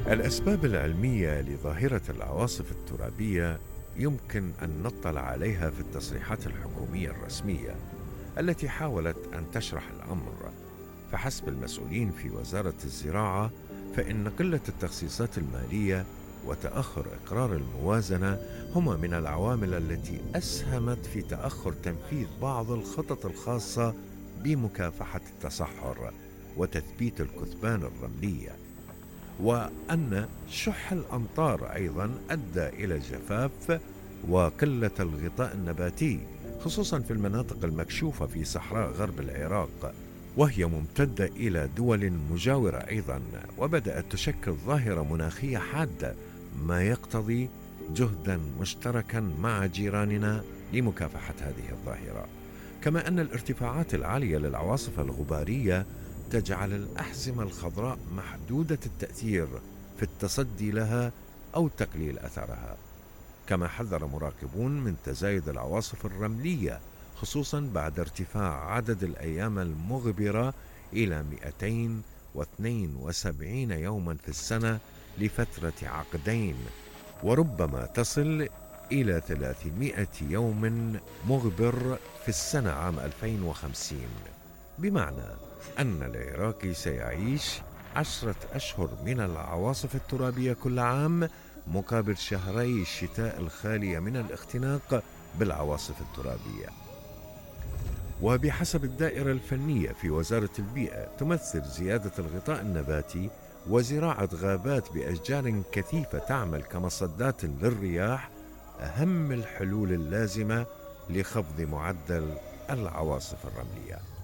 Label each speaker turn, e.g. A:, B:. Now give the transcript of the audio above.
A: الأسباب العلمية لظاهرة العواصف الترابية يمكن أن نطلع عليها في التصريحات الحكومية الرسمية التي حاولت أن تشرح الأمر. فحسب المسؤولين في وزارة الزراعة، فإن قلة التخصيصات المالية وتأخر إقرار الموازنة هما من العوامل التي أسهمت في تأخر تنفيذ بعض الخطط الخاصة بمكافحة التصحر وتثبيت الكثبان الرملية، وأن شح الأمطار أيضا أدى إلى الجفاف وقلة الغطاء النباتي، خصوصا في المناطق المكشوفة في صحراء غرب العراق، وهي ممتدة إلى دول مجاورة أيضا، وبدأت تشكل ظاهرة مناخية حادة، ما يقتضي جهدا مشتركا مع جيراننا لمكافحة هذه الظاهرة. كما أن الارتفاعات العالية للعواصف الغبارية تجعل الأحزمة الخضراء محدودة التأثير في التصدي لها أو تقليل أثرها. كما حذر مراقبون من تزايد العواصف الرملية، خصوصا بعد ارتفاع عدد الأيام المغبرة إلى 272 يوما في السنة لفترة عقدين، وربما تصل إلى 300 يوم مغبر في السنة عام 2050، بمعنى أن العراقي سيعيش 10 أشهر من العواصف الترابية كل عام، مقابل شهري الشتاء الخالية من الاختناق بالعواصف الترابية. وبحسب الدائرة الفنية في وزارة البيئة، تمثل زيادة الغطاء النباتي وزراعة غابات بأشجار كثيفة تعمل كمصدات للرياح أهم الحلول اللازمة لخفض معدل العواصف الرملية.